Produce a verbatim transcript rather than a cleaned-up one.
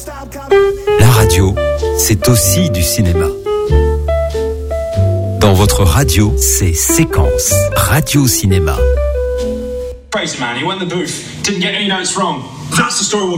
La radio, c'est aussi du cinéma. Dans votre radio, c'est Séquence, radio-cinéma. Crazy man, he went in the booth, didn't get any notes wrong. That's the story we'll